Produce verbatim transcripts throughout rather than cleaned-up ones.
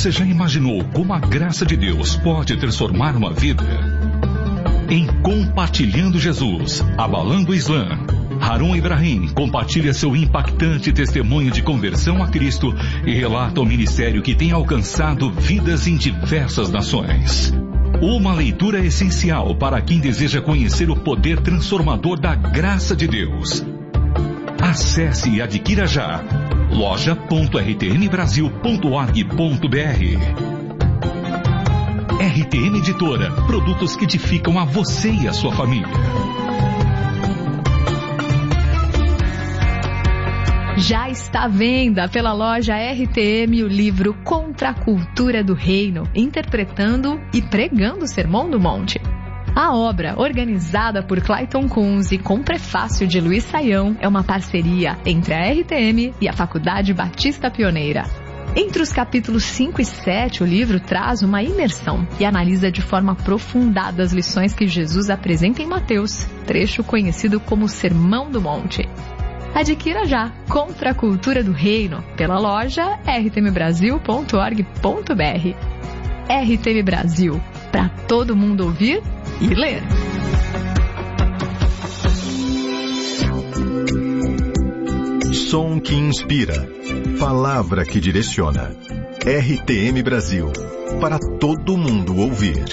Você já imaginou como a graça de Deus pode transformar uma vida? Em Compartilhando Jesus, Abalando o Islã, Harun Ibrahim compartilha seu impactante testemunho de conversão a Cristo e relata o ministério que tem alcançado vidas em diversas nações. Uma leitura essencial para quem deseja conhecer o poder transformador da graça de Deus. Acesse e adquira já loja ponto r t m brasil ponto org ponto b r. R T M Editora, produtos que edificam a você e a sua família. Já está à venda pela loja R T M o livro Contra a Cultura do Reino, interpretando e pregando o Sermão do Monte. A obra, organizada por Clayton Kunze com prefácio de Luiz Saião, é uma parceria entre a R T M e a Faculdade Batista Pioneira. Entre os capítulos cinco e sete, o livro traz uma imersão e analisa de forma aprofundada as lições que Jesus apresenta em Mateus, trecho conhecido como Sermão do Monte. Adquira já Contra a Cultura do Reino pela loja r t m brasil ponto org ponto b r. R T M Brasil, para todo mundo ouvir e ler. Som que inspira, palavra que direciona. R T M Brasil, para todo mundo ouvir.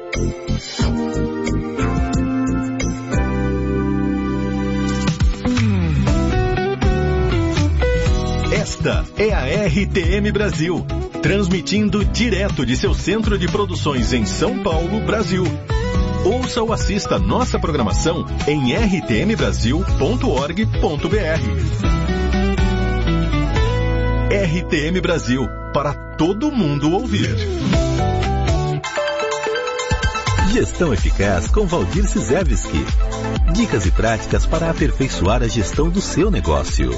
Esta é a R T M Brasil, transmitindo direto de seu centro de produções em São Paulo, Brasil. Ouça ou assista nossa programação em r t m brasil ponto org ponto b r. R T M Brasil, para todo mundo ouvir. Gestão Eficaz com Valdir Sizevski. Dicas e práticas para aperfeiçoar a gestão do seu negócio.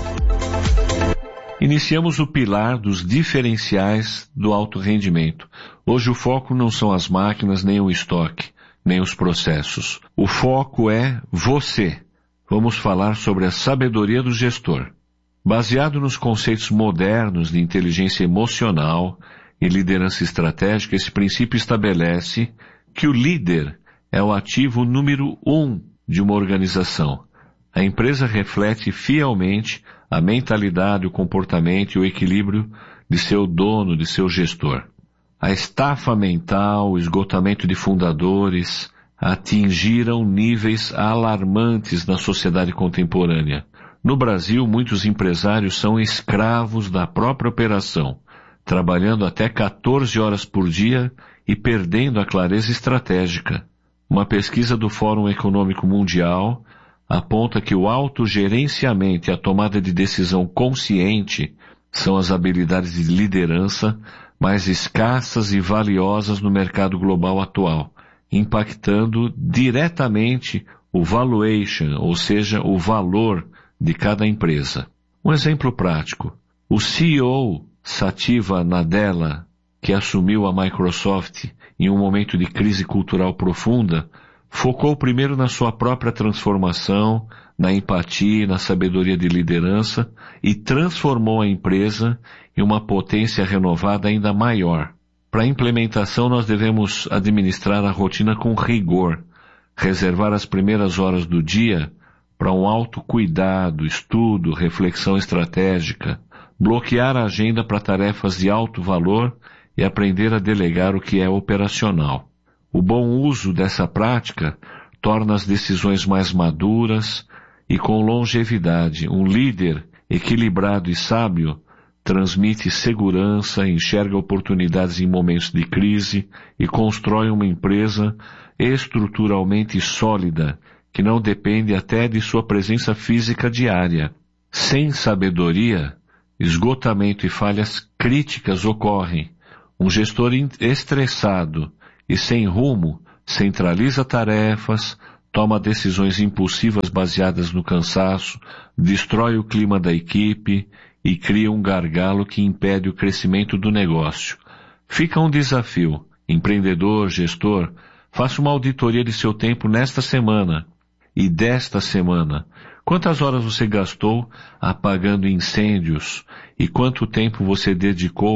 Iniciamos o pilar dos diferenciais do alto rendimento. Hoje o foco não são as máquinas, nem o estoque, nem os processos. O foco é você. Vamos falar sobre a sabedoria do gestor. Baseado nos conceitos modernos de inteligência emocional e liderança estratégica, esse princípio estabelece que o líder é o ativo número um de uma organização. A empresa reflete fielmente a mentalidade, o comportamento e o equilíbrio de seu dono, de seu gestor. A estafa mental, o esgotamento de fundadores atingiram níveis alarmantes na sociedade contemporânea. No Brasil, muitos empresários são escravos da própria operação, trabalhando até quatorze horas por dia e perdendo a clareza estratégica. Uma pesquisa do Fórum Econômico Mundial aponta que o autogerenciamento e a tomada de decisão consciente são as habilidades de liderança mais escassas e valiosas no mercado global atual, impactando diretamente o valuation, ou seja, o valor de cada empresa. Um exemplo prático. O C E O Satya Nadella, que assumiu a Microsoft em um momento de crise cultural profunda, focou primeiro na sua própria transformação, na empatia e na sabedoria de liderança e transformou a empresa em uma potência renovada ainda maior. Para a implementação, nós devemos administrar a rotina com rigor, reservar as primeiras horas do dia para um autocuidado, estudo, reflexão estratégica, bloquear a agenda para tarefas de alto valor e aprender a delegar o que é operacional. O bom uso dessa prática torna as decisões mais maduras e com longevidade. Um líder equilibrado e sábio transmite segurança, enxerga oportunidades em momentos de crise e constrói uma empresa estruturalmente sólida, que não depende até de sua presença física diária. Sem sabedoria, esgotamento e falhas críticas ocorrem. Um gestor estressado e sem rumo centraliza tarefas, toma decisões impulsivas baseadas no cansaço, destrói o clima da equipe e cria um gargalo que impede o crescimento do negócio. Fica um desafio. Empreendedor, gestor, faça uma auditoria de seu tempo nesta semana e desta semana. Quantas horas você gastou apagando incêndios e quanto tempo você dedicou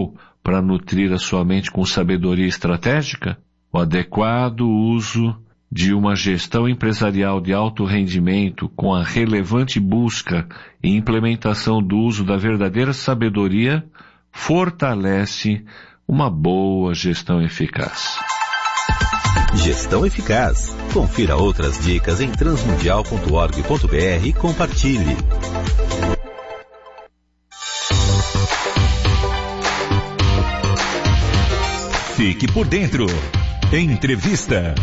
para nutrir a sua mente com sabedoria estratégica? O adequado uso de uma gestão empresarial de alto rendimento com a relevante busca e implementação do uso da verdadeira sabedoria fortalece uma boa gestão eficaz. Gestão eficaz. Confira outras dicas em transmundial ponto org ponto br e compartilhe. Fique por dentro. Entrevista.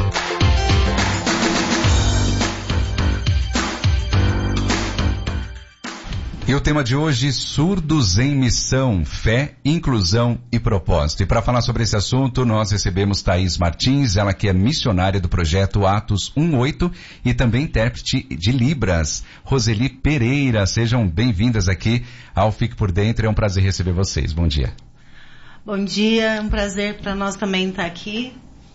E o tema de hoje, surdos em missão, fé, inclusão e propósito. E para falar sobre esse assunto, nós recebemos Thaís Martins, ela que é missionária do projeto Atos dezoito e também intérprete de Libras. Roseli Pereira, sejam bem-vindas aqui ao Fique por Dentro, é um prazer receber vocês. Bom dia. Bom dia, é um prazer para nós também estar aqui.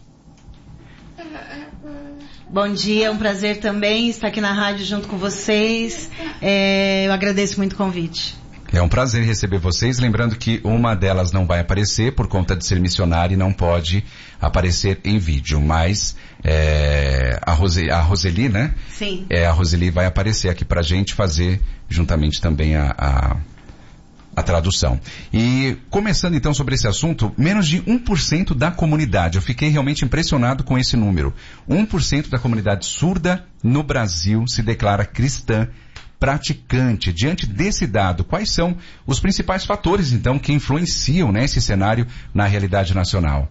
Bom dia, é um prazer também estar aqui na rádio junto com vocês. É, eu agradeço muito o convite. É um prazer receber vocês, lembrando que uma delas não vai aparecer por conta de ser missionária e não pode aparecer em vídeo, mas é, a, Rose, a Roseli, né? Sim. É, a Roseli vai aparecer aqui pra gente fazer juntamente também a... a a tradução. E começando então sobre esse assunto, menos de um por cento da comunidade, eu fiquei realmente impressionado com esse número. um por cento da comunidade surda no Brasil se declara cristã praticante. Diante desse dado, quais são os principais fatores então que influenciam, né, esse cenário na realidade nacional?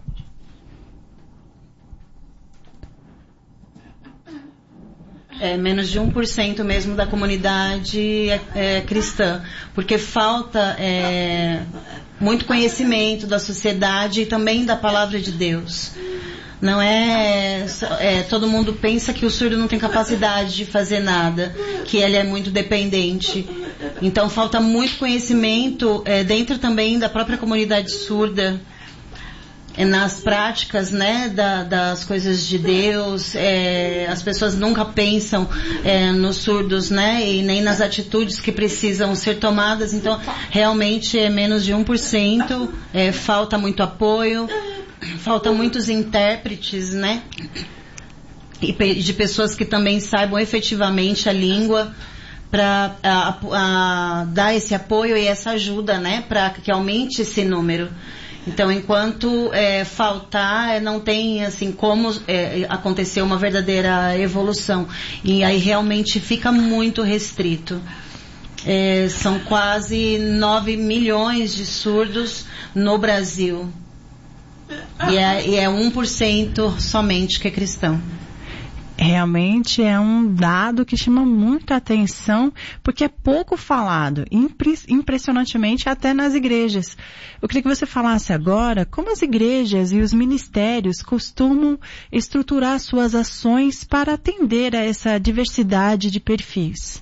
É, menos de um por cento mesmo da comunidade é, é cristã, porque falta é, muito conhecimento da sociedade e também da palavra de Deus. Não é, é, todo mundo pensa que o surdo não tem capacidade de fazer nada, que ele é muito dependente. Então falta muito conhecimento é, dentro também da própria comunidade surda, nas práticas, né, da, das coisas de Deus. É, as pessoas nunca pensam é, nos surdos, né, e nem nas atitudes que precisam ser tomadas. Então realmente é menos de um por cento, é, falta muito apoio, falta muitos intérpretes, né, e de pessoas que também saibam efetivamente a língua para dar esse apoio e essa ajuda, né, para que aumente esse número. Então, enquanto é, faltar, não tem assim como é, acontecer uma verdadeira evolução. E aí realmente fica muito restrito. É, são quase nove milhões de surdos no Brasil. E é, e é um por cento somente que é cristão. Realmente é um dado que chama muita atenção, porque é pouco falado, impressionantemente até nas igrejas. Eu queria que você falasse agora como as igrejas e os ministérios costumam estruturar suas ações para atender a essa diversidade de perfis.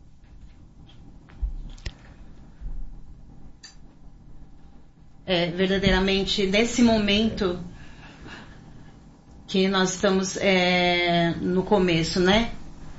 É, verdadeiramente, nesse momento que nós estamos é, no começo, né?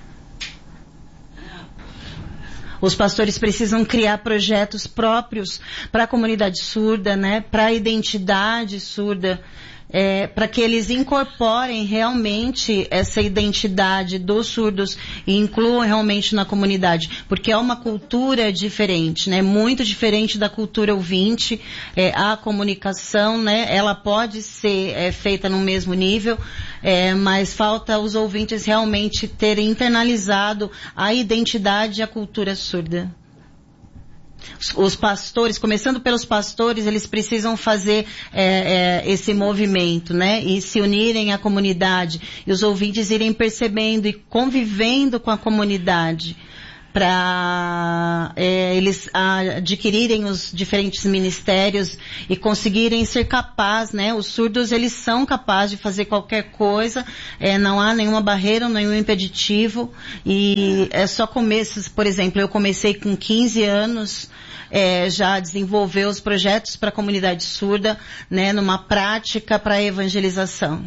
Os pastores precisam criar projetos próprios para a comunidade surda, né? Para a identidade surda, é, para que eles incorporem realmente essa identidade dos surdos e incluam realmente na comunidade, porque é uma cultura diferente, né? Muito diferente da cultura ouvinte. É, a comunicação, né? Ela pode ser é, feita no mesmo nível, é, mas falta os ouvintes realmente terem internalizado a identidade e a cultura surda. Os pastores, começando pelos pastores, eles precisam fazer é, é, esse movimento, né? E se unirem à comunidade. E os ouvintes irem percebendo e convivendo com a comunidade para é, eles adquirirem os diferentes ministérios e conseguirem ser capazes, né? Os surdos, eles são capazes de fazer qualquer coisa, é, não há nenhuma barreira, nenhum impeditivo, e é só começo. Por exemplo, eu comecei com quinze anos, é, já a desenvolver os projetos para a comunidade surda, né? Numa prática para evangelização.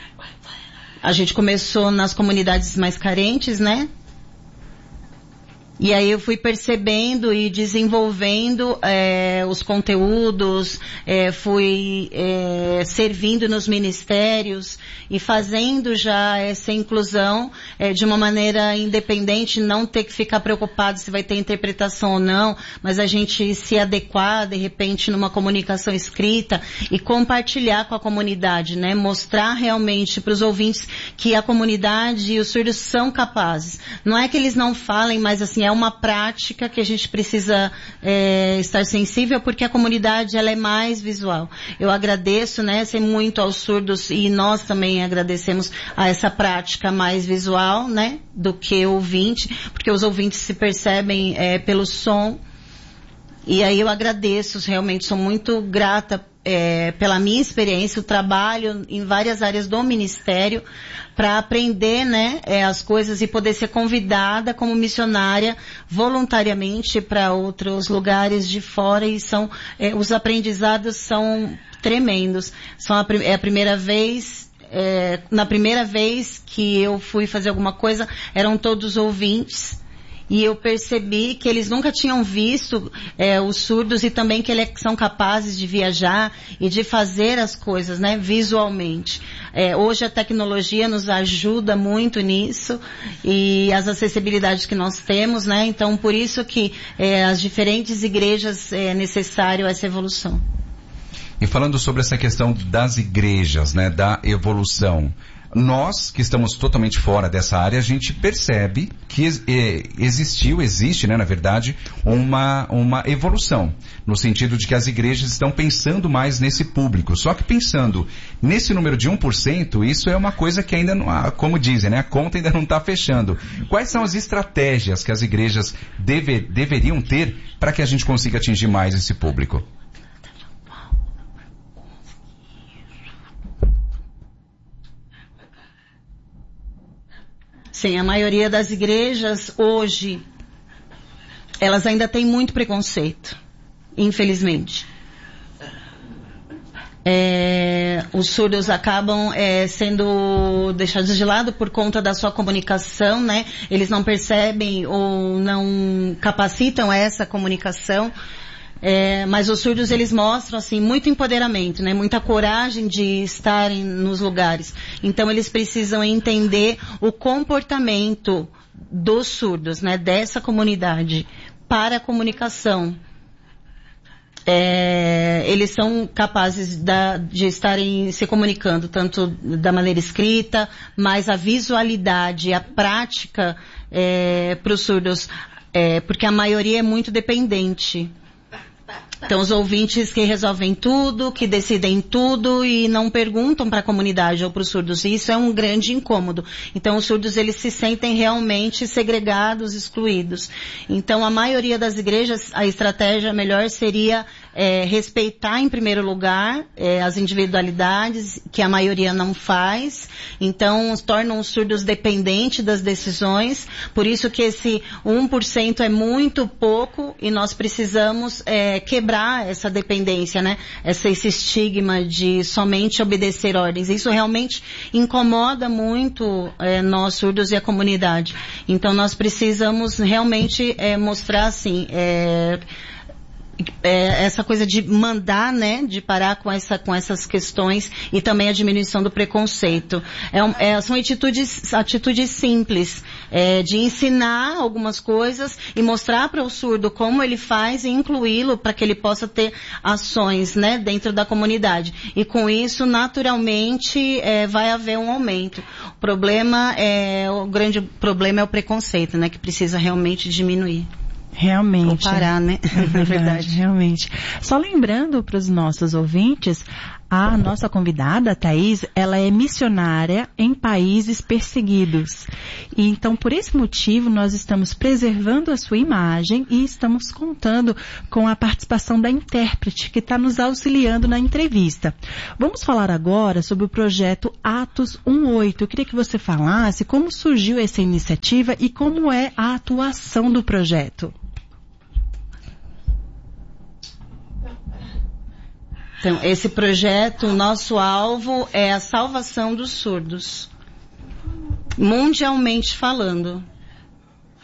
A gente começou nas comunidades mais carentes, né? E aí eu fui percebendo e desenvolvendo é, os conteúdos, é, fui é, servindo nos ministérios e fazendo já essa inclusão é, de uma maneira independente, não ter que ficar preocupado se vai ter interpretação ou não, mas a gente se adequar, de repente, numa comunicação escrita e compartilhar com a comunidade, né? Mostrar realmente para os ouvintes que a comunidade e os surdos são capazes. Não é que eles não falem, mas assim, é uma prática que a gente precisa é, estar sensível, porque a comunidade ela é mais visual. Eu agradeço, né, sei muito aos surdos e nós também agradecemos a essa prática mais visual, né, do que o ouvinte, porque os ouvintes se percebem é, pelo som. E aí eu agradeço, realmente sou muito grata é, pela minha experiência, o trabalho em várias áreas do Ministério, para aprender, né, é, as coisas e poder ser convidada como missionária voluntariamente para outros lugares de fora, e são, é, os aprendizados são tremendos. São a, é a primeira vez, é, na primeira vez que eu fui fazer alguma coisa, eram todos ouvintes. E eu percebi que eles nunca tinham visto é, os surdos, e também que eles são capazes de viajar e de fazer as coisas, né, visualmente. É, hoje a tecnologia nos ajuda muito nisso, e as acessibilidades que nós temos, né, então por isso que é, as diferentes igrejas é necessário essa evolução. E falando sobre essa questão das igrejas, né, da evolução, nós, que estamos totalmente fora dessa área, a gente percebe que eh, existiu, existe, né, na verdade, uma, uma evolução, no sentido de que as igrejas estão pensando mais nesse público. Só que pensando nesse número de um por cento, isso é uma coisa que ainda não há, como dizem, né, a conta ainda não está fechando. Quais são as estratégias que as igrejas deve, deveriam ter para que a gente consiga atingir mais esse público? Sim, a maioria das igrejas hoje, elas ainda têm muito preconceito, infelizmente. É, os surdos acabam é, sendo deixados de lado por conta da sua comunicação, né? Eles não percebem ou não capacitam essa comunicação. É, mas os surdos, eles mostram, assim, muito empoderamento, né? Muita coragem de estarem nos lugares. Então eles precisam entender o comportamento dos surdos, né? Dessa comunidade para a comunicação. É, eles são capazes da, de estarem se comunicando tanto da maneira escrita, mas a visualidade, a prática é, para os surdos, é, porque a maioria é muito dependente. Então os ouvintes que resolvem tudo, que decidem tudo e não perguntam para a comunidade ou para os surdos. E isso é um grande incômodo. Então os surdos, eles se sentem realmente segregados, excluídos. Então a maioria das igrejas, a estratégia melhor seria é, respeitar em primeiro lugar é, as individualidades, que a maioria não faz. Então tornam os surdos dependentes das decisões. Por isso que esse um por cento é muito pouco, e nós precisamos é, quebrar essa dependência, né? Essa, esse estigma de somente obedecer ordens. Isso realmente incomoda muito é, nós surdos e a comunidade. Então nós precisamos realmente é, mostrar assim, é, É, essa coisa de mandar, né, de parar com, essa, com essas questões, e também a diminuição do preconceito. É, é, são atitudes, atitudes simples, é, de ensinar algumas coisas e mostrar para o surdo como ele faz e incluí-lo para que ele possa ter ações, né, dentro da comunidade. E com isso, naturalmente, é, vai haver um aumento. O problema, é, o grande problema é o preconceito, né, que precisa realmente diminuir. Realmente. Comparar, né? É verdade, verdade, realmente. Só lembrando para os nossos ouvintes, a nossa convidada, a Thaís, ela é missionária em países perseguidos. E então, por esse motivo, nós estamos preservando a sua imagem e estamos contando com a participação da intérprete, que está nos auxiliando na entrevista. Vamos falar agora sobre o projeto Atos dezoito. Eu queria que você falasse como surgiu essa iniciativa e como é a atuação do projeto. Então, esse projeto, o nosso alvo é a salvação dos surdos, mundialmente falando.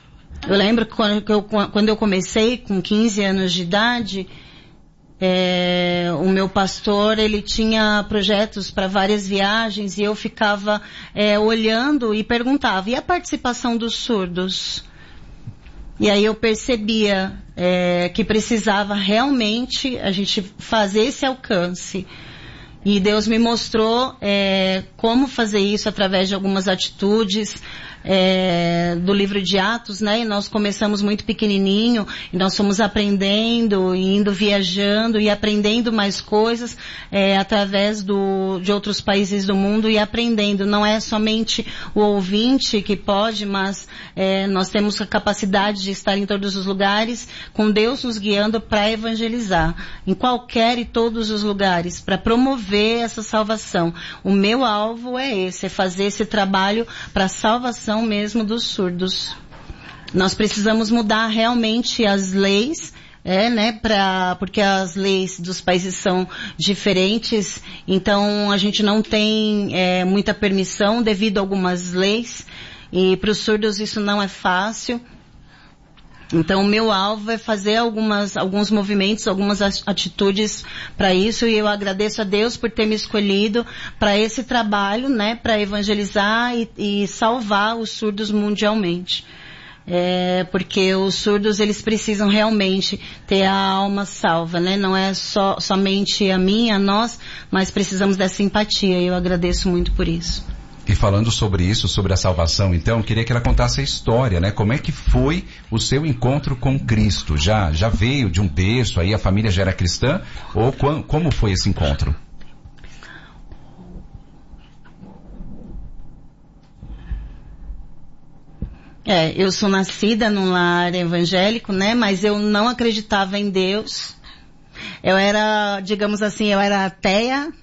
Eu lembro que quando eu, quando eu comecei, com quinze anos de idade, é, o meu pastor, ele tinha projetos para várias viagens e eu ficava é, olhando e perguntava, e a participação dos surdos? E aí eu percebia é, que precisava realmente a gente fazer esse alcance. E Deus me mostrou é, como fazer isso através de algumas atitudes é, do livro de Atos, né? E nós começamos muito pequenininho, e nós fomos aprendendo, e indo viajando e aprendendo mais coisas é, através do, de outros países do mundo e aprendendo. Não é somente o ouvinte que pode, mas é, nós temos a capacidade de estar em todos os lugares, com Deus nos guiando para evangelizar, em qualquer e todos os lugares, para promover essa salvação. O meu alvo é esse, é fazer esse trabalho para a salvação mesmo dos surdos. Nós precisamos mudar realmente as leis, é, né, pra, porque as leis dos países são diferentes, então a gente não tem é, muita permissão devido a algumas leis, e para os surdos isso não é fácil. Então, o meu alvo é fazer algumas, alguns movimentos, algumas atitudes para isso, e eu agradeço a Deus por ter me escolhido para esse trabalho, né, para evangelizar e, e salvar os surdos mundialmente. É, porque os surdos, eles precisam realmente ter a alma salva, né? Não é só, somente a mim, a nós, mas precisamos dessa empatia, e eu agradeço muito por isso. E falando sobre isso, sobre a salvação, então, eu queria que ela contasse a história, né? Como é que foi o seu encontro com Cristo? Já, já veio de um berço, aí a família já era cristã? Ou quam, como foi esse encontro? É, eu sou nascida num lar evangélico, né? Mas eu não acreditava em Deus. Eu era, digamos assim, eu era ateia.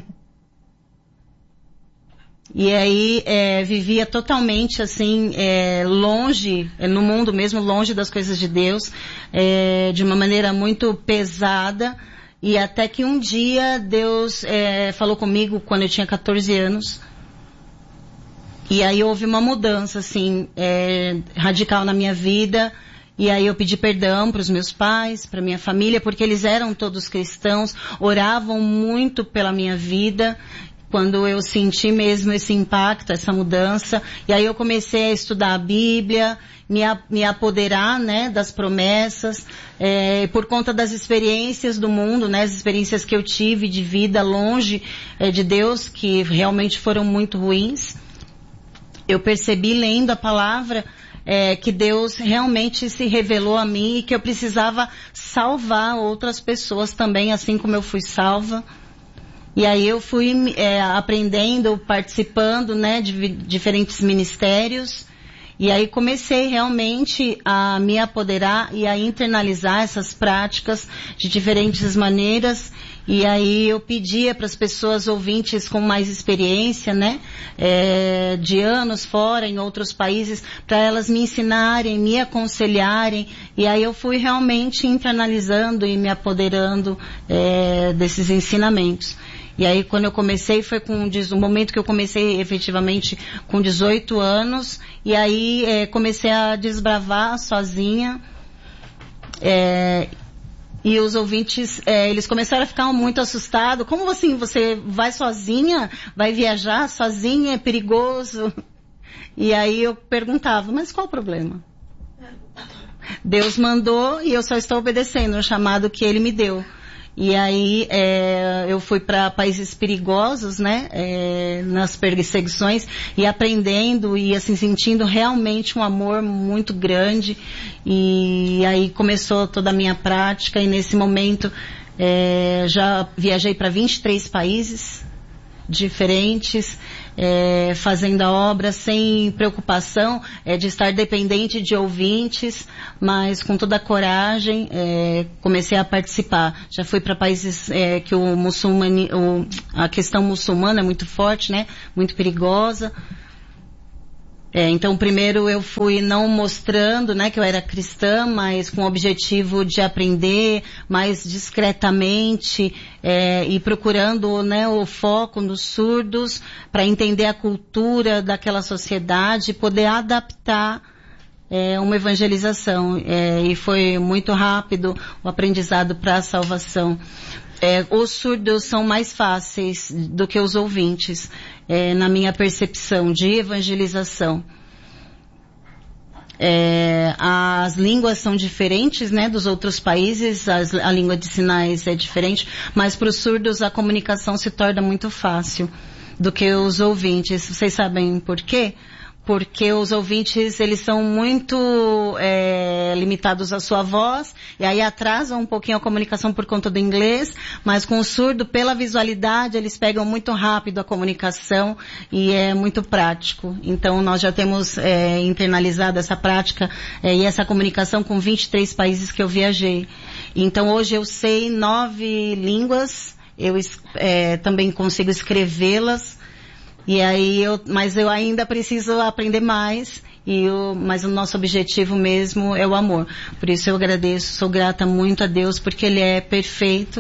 E aí, é, vivia totalmente, assim, é, longe, no mundo mesmo, longe das coisas de Deus, é, de uma maneira muito pesada. E até que um dia Deus é, falou comigo quando eu tinha quatorze anos. E aí houve uma mudança, assim, é, radical na minha vida. E aí eu pedi perdão para os meus pais, para minha família, porque eles eram todos cristãos, oravam muito pela minha vida. Quando eu senti mesmo esse impacto, essa mudança, e aí eu comecei a estudar a Bíblia, me, a, me apoderar, né, das promessas, é, por conta das experiências do mundo, né, as experiências que eu tive de vida longe é, de Deus, que realmente foram muito ruins. Eu percebi, lendo a palavra, é, que Deus realmente se revelou a mim e que eu precisava salvar outras pessoas também, assim como eu fui salva. E aí eu fui é, aprendendo, participando, né, de diferentes ministérios. E aí comecei realmente a me apoderar e a internalizar essas práticas de diferentes maneiras. E aí eu pedia para as pessoas ouvintes com mais experiência, né, é, de anos fora, em outros países, para elas me ensinarem, me aconselharem. E aí eu fui realmente internalizando e me apoderando é, desses ensinamentos. E aí quando eu comecei foi com o momento que eu comecei efetivamente com dezoito anos, e aí é, comecei a desbravar sozinha, é, e os ouvintes, é, eles começaram a ficar muito assustados. Como assim, você vai sozinha? Vai viajar sozinha? É perigoso? E aí eu perguntava, mas qual o problema? Deus mandou e eu só estou obedecendo o chamado que Ele me deu. E aí é, eu fui para países perigosos, né, é, nas perseguições, e aprendendo e assim sentindo realmente um amor muito grande. E aí começou toda a minha prática, e nesse momento é, já viajei para vinte e três países diferentes, é, fazendo a obra sem preocupação é, de estar dependente de ouvintes, mas com toda a coragem é, comecei a participar. Já fui para países é, que o muçulmani, o, a questão muçulmana é muito forte, né, muito perigosa. É, então, primeiro eu fui não mostrando, né, que eu era cristã, mas com o objetivo de aprender mais discretamente é, e procurando, né, o foco nos surdos para entender a cultura daquela sociedade e poder adaptar é, uma evangelização, é, e foi muito rápido o aprendizado para a salvação. É, os surdos são mais fáceis do que os ouvintes, é, na minha percepção de evangelização. É, as línguas são diferentes, né, dos outros países, as, a língua de sinais é diferente, mas para os surdos a comunicação se torna muito fácil do que os ouvintes. Vocês sabem por quê? Porque os ouvintes, eles são muito é, limitados à sua voz, e aí atrasam um pouquinho a comunicação por conta do inglês, mas com o surdo, pela visualidade, eles pegam muito rápido a comunicação e é muito prático. Então nós já temos é, internalizado essa prática é, e essa comunicação com vinte e três países que eu viajei. Então hoje eu sei nove línguas, eu é, também consigo escrevê-las. E aí eu, mas eu ainda preciso aprender mais, e eu, mas o nosso objetivo mesmo é o amor. Por isso eu agradeço, sou grata muito a Deus, porque Ele é perfeito,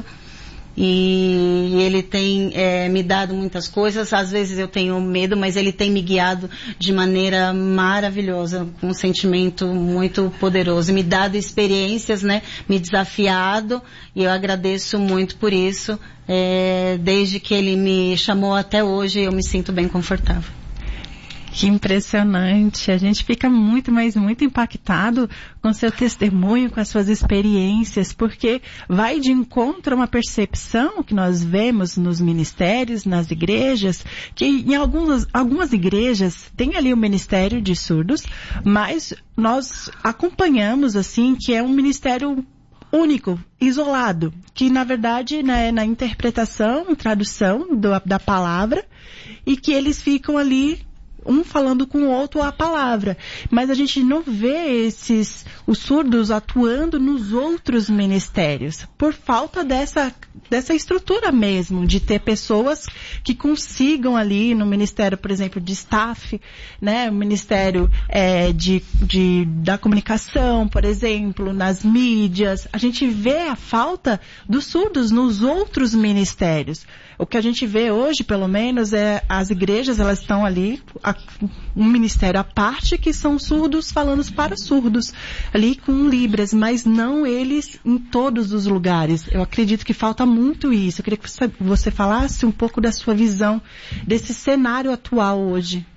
e Ele tem é, me dado muitas coisas. Às vezes eu tenho medo, mas Ele tem me guiado de maneira maravilhosa, com um sentimento muito poderoso, me dado experiências, né, me desafiado, e eu agradeço muito por isso. É, desde que Ele me chamou até hoje, eu me sinto bem confortável. Que impressionante, a gente fica muito, mas muito impactado com seu testemunho, com as suas experiências, porque vai de encontro a uma percepção que nós vemos nos ministérios, nas igrejas, que em algumas, algumas igrejas tem ali o ministério de surdos, mas nós acompanhamos assim que é um ministério único, isolado, que na verdade né, na interpretação, tradução do, da palavra, e que eles ficam ali um falando com o outro a palavra, mas a gente não vê esses, os surdos atuando nos outros ministérios, por falta dessa, dessa estrutura mesmo, de ter pessoas que consigam ali no ministério, por exemplo, de staff, né, o ministério é, de, de, da comunicação, por exemplo, nas mídias, a gente vê a falta dos surdos nos outros ministérios. O que a gente vê hoje, pelo menos, é as igrejas, elas estão ali, um ministério à parte, que são surdos falando para surdos, ali com libras, mas não eles em todos os lugares. Eu acredito que falta muito isso. Eu queria que você falasse um pouco da sua visão desse cenário atual hoje.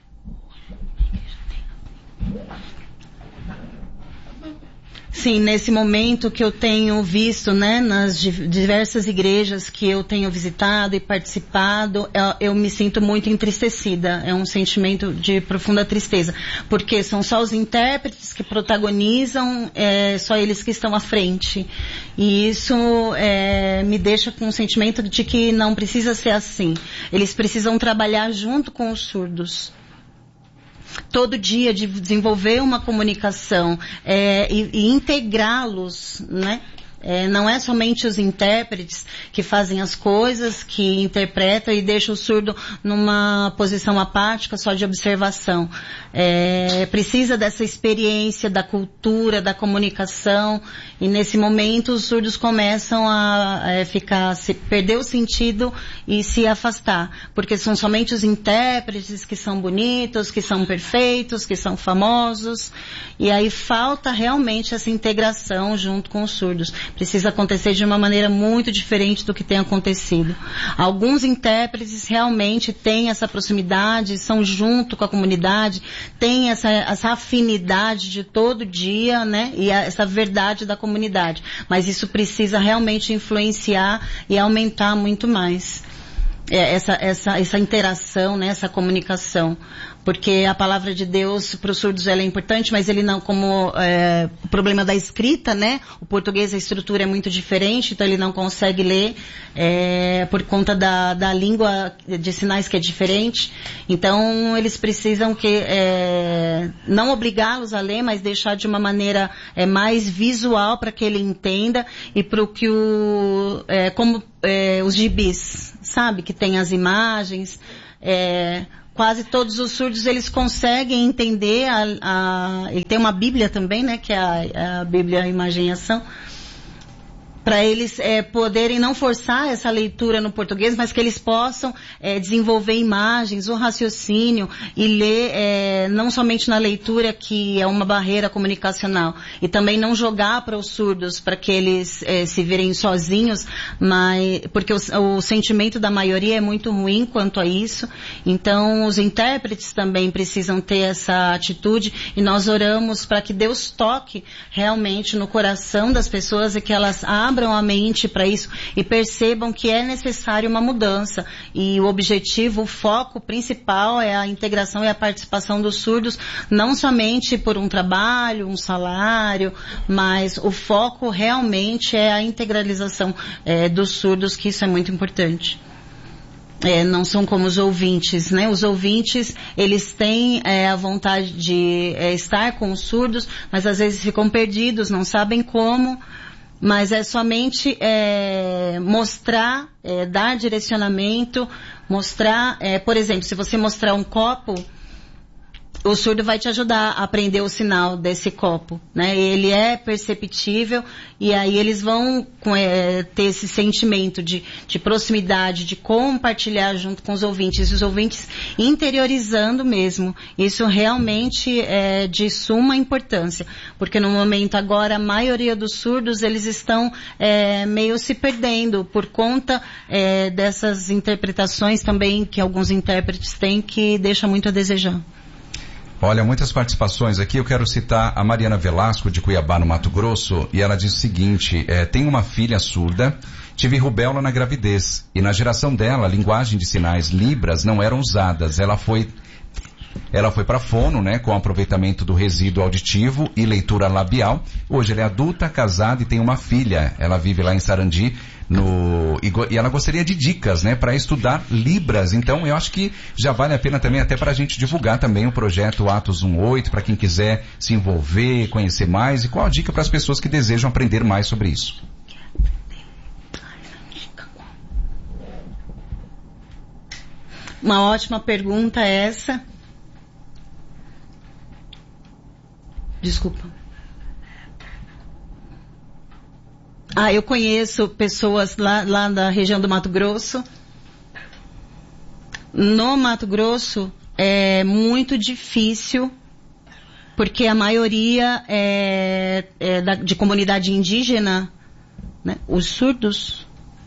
Sim, nesse momento que eu tenho visto, né, nas diversas igrejas que eu tenho visitado e participado, eu, eu me sinto muito entristecida. É um sentimento de profunda tristeza, porque são só os intérpretes que protagonizam, é, só eles que estão à frente. E isso é, me deixa com um sentimento de que não precisa ser assim. Eles precisam trabalhar junto com os surdos. Todo dia de desenvolver uma comunicação é, e, e integrá-los, né? É, não é somente os intérpretes que fazem as coisas, que interpretam e deixam o surdo numa posição apática, só de observação. É, precisa dessa experiência, da cultura, da comunicação, e nesse momento os surdos começam a, a ficar, se perder o sentido e se afastar, porque são somente os intérpretes que são bonitos, que são perfeitos, que são famosos, e aí falta realmente essa integração junto com os surdos. Precisa acontecer de uma maneira muito diferente do que tem acontecido. Alguns intérpretes realmente têm essa proximidade, são junto com a comunidade, têm essa, essa afinidade de todo dia, né? E a, essa verdade da comunidade. Mas isso precisa realmente influenciar e aumentar muito mais. É, essa, essa, essa interação, né? Essa comunicação. Porque a palavra de Deus para os surdos ela é importante, mas ele não, como é, o problema da escrita, né? O português, a estrutura é muito diferente, então ele não consegue ler é, por conta da, da língua de sinais que é diferente. Então eles precisam que é, não obrigá-los a ler, mas deixar de uma maneira é, mais visual para que ele entenda, e para o que o é, como é, os gibis, sabe, que tem as imagens. É, quase todos os surdos eles conseguem entender a, a, e tem uma Bíblia também, né, que é a, a Bíblia Imagem e Ação, para eles é, poderem não forçar essa leitura no português, mas que eles possam é, desenvolver imagens, o raciocínio e ler é, não somente na leitura, que é uma barreira comunicacional, e também não jogar para os surdos para que eles é, se virem sozinhos, mas porque o, o sentimento da maioria é muito ruim quanto a isso. Então os intérpretes também precisam ter essa atitude, e nós oramos para que Deus toque realmente no coração das pessoas e que elas abram a mente para isso e percebam que é necessário uma mudança. E o objetivo, o foco principal é a integração e a participação dos surdos, não somente por um trabalho, um salário, mas o foco realmente é a integralização é, dos surdos, que isso é muito importante. É, não são como os ouvintes, né? Os ouvintes, eles têm é, a vontade de é, estar com os surdos, mas às vezes ficam perdidos, não sabem como, mas é somente é, mostrar, é, dar direcionamento, mostrar, é, por exemplo, se você mostrar um copo, o surdo vai te ajudar a aprender o sinal desse copo, né? Ele é perceptível, e aí eles vão é, ter esse sentimento de, de proximidade, de compartilhar junto com os ouvintes, e os ouvintes interiorizando mesmo. Isso realmente é de suma importância, porque no momento agora a maioria dos surdos, eles estão é, meio se perdendo por conta é, dessas interpretações também que alguns intérpretes têm, que deixa muito a desejar. Olha, muitas participações aqui. Eu quero citar a Mariana Velasco, de Cuiabá, no Mato Grosso, e ela diz o seguinte: é, tenho uma filha surda, tive rubéola na gravidez, e na geração dela, a linguagem de sinais, libras, não eram usadas. Ela foi, ela foi para fono, né, com aproveitamento do resíduo auditivo e leitura labial. Hoje ela é adulta, casada e tem uma filha. Ela vive lá em Sarandi, no, e, e ela gostaria de dicas, né, para estudar Libras. Então eu acho que já vale a pena também até para a gente divulgar também o projeto Atos dezoito, para quem quiser se envolver, conhecer mais. E qual a dica para as pessoas que desejam aprender mais sobre isso? Uma ótima pergunta essa. Desculpa. Ah, eu conheço pessoas lá, lá da região do Mato Grosso. No Mato Grosso é muito difícil, porque a maioria é, é da, de comunidade indígena, né? Os surdos.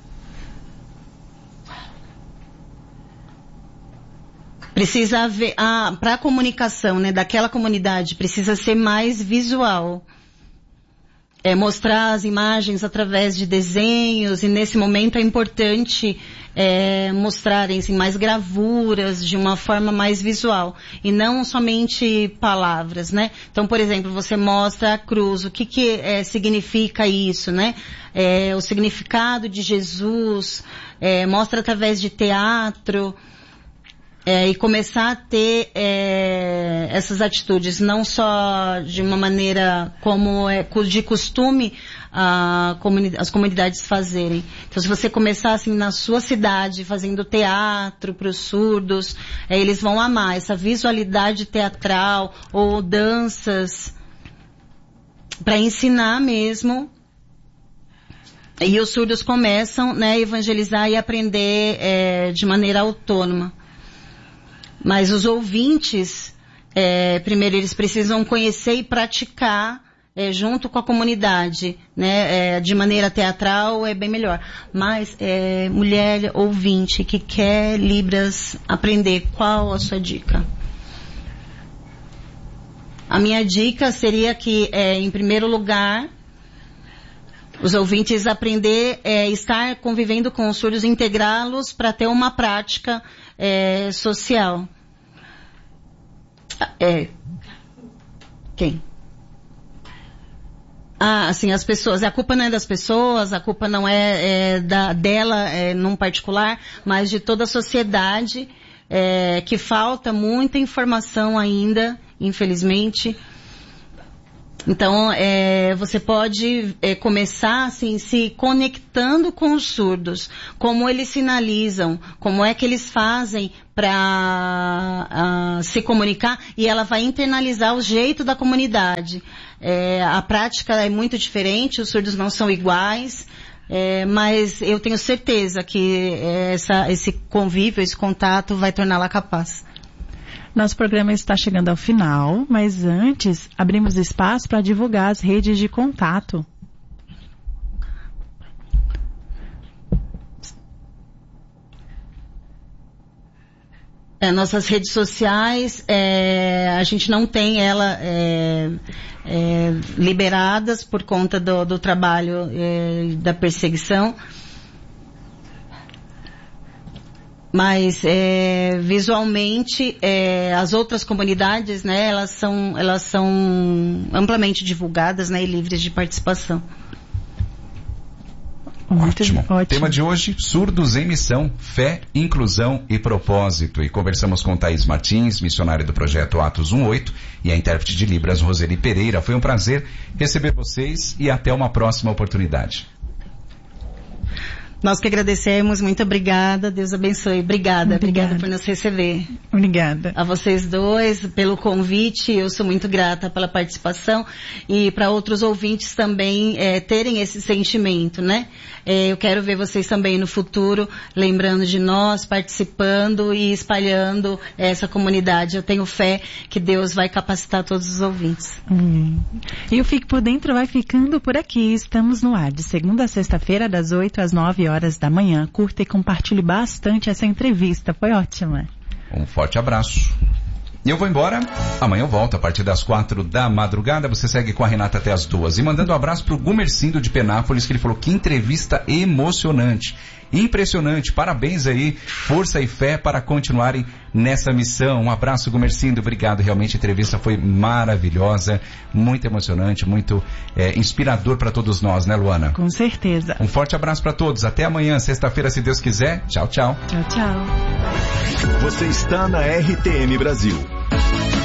Precisa haver, ah, para a comunicação, né, daquela comunidade, precisa ser mais visual. É, mostrar as imagens através de desenhos, e nesse momento é importante é, mostrarem assim, mais gravuras, de uma forma mais visual, e não somente palavras, né? Então, por exemplo, você mostra a cruz, o que que é, significa isso, né? É, o significado de Jesus, é, mostra através de teatro. É, e começar a ter é, essas atitudes, não só de uma maneira como é de costume a comuni- as comunidades fazerem. Então, se você começar assim na sua cidade, fazendo teatro para os surdos, é, eles vão amar essa visualidade teatral, ou danças, para ensinar mesmo. E os surdos começam, né, a evangelizar e aprender é, de maneira autônoma. Mas os ouvintes, é, primeiro eles precisam conhecer e praticar é, junto com a comunidade, né? É, de maneira teatral é bem melhor. Mas é, mulher ouvinte que quer Libras aprender, qual a sua dica? A minha dica seria que, é, em primeiro lugar, os ouvintes aprender é, estar convivendo com os surdos, integrá-los para ter uma prática é, social. É, quem? Ah, assim, as pessoas, a culpa não é das pessoas, a culpa não é, é da, dela é, num particular, mas de toda a sociedade, é, que falta muita informação ainda, infelizmente. Então, é, você pode é, começar assim, se conectando com os surdos, como eles sinalizam, como é que eles fazem para uh, se comunicar, e ela vai internalizar o jeito da comunidade. É, a prática é muito diferente, os surdos não são iguais, É, mas eu tenho certeza que essa, esse convívio, esse contato vai torná-la capaz. Nosso programa está chegando ao final, mas antes abrimos espaço para divulgar as redes de contato. É, nossas redes sociais, é, a gente não tem ela é, é, liberadas por conta do, do trabalho é, da perseguição. Mas é, visualmente é, as outras comunidades, né, elas são, elas são amplamente divulgadas, né, e livres de participação. Ótimo. Ótimo. Tema de hoje, surdos em missão, fé, inclusão e propósito. E conversamos com Thaís Martins, missionária do projeto Atos dezoito, e a intérprete de Libras, Roseli Pereira. Foi um prazer receber vocês e até uma próxima oportunidade. Nós que agradecemos, muito obrigada, Deus abençoe. Obrigada, obrigada, obrigada por nos receber. Obrigada. A vocês dois, pelo convite, eu sou muito grata pela participação e para outros ouvintes também é, terem esse sentimento, né? É, eu quero ver vocês também no futuro, lembrando de nós, participando e espalhando essa comunidade. Eu tenho fé que Deus vai capacitar todos os ouvintes. Hum. E o Fique por Dentro vai ficando por aqui. Estamos no ar de segunda a sexta-feira, das oito às nove horas da manhã. Curta e compartilhe bastante essa entrevista. Foi ótima. Um forte abraço. E eu vou embora. Amanhã eu volto a partir das quatro da madrugada. Você segue com a Renata até as duas. E mandando um abraço pro Gumercindo de Penápolis, que ele falou que entrevista emocionante. Impressionante. Parabéns aí. Força e fé para continuarem nessa missão. Um abraço, Gumercindo. Obrigado. Realmente a entrevista foi maravilhosa, muito emocionante, muito é, inspirador para todos nós, né, Luana? Com certeza. Um forte abraço para todos. Até amanhã, sexta-feira, se Deus quiser. Tchau, tchau. Tchau, tchau. Você está na R T M Brasil.